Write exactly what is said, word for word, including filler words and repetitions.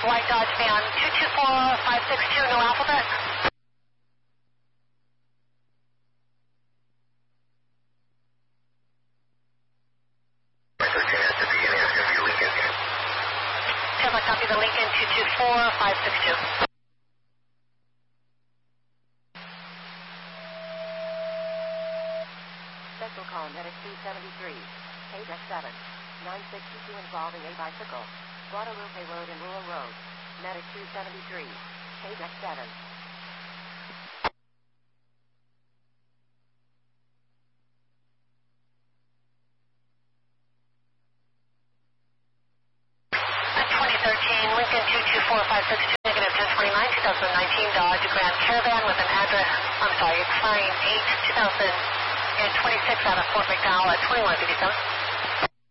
white Dodge van, two two four five six two, no alphabet. Tesla, copy the Lincoln, two two four five six two. Special call medic two seventy-three, K seven, nine sixty-two involving a bicycle. Guadalupe Road and Rural Road. Medic two seventy-three, K seven. twenty thirteen Lincoln two two four five six two, negative ten twenty-nine, twenty nineteen Dodge Grand Caravan with an address, I'm sorry, expiring eight two thousand twenty-six out of Fort McDowell at twenty-one fifty-seven.